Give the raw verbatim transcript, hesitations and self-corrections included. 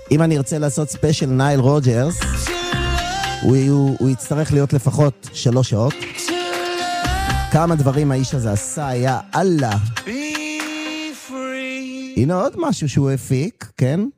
אם אני ארצה לעשות ספיישל נייל רוג'רס, הוא, הוא, הוא יצטרך להיות לפחות שלוש שעות. כמה דברים האיש הזה עשה, היה אללה. הנה עוד משהו שהוא הפיק, כן?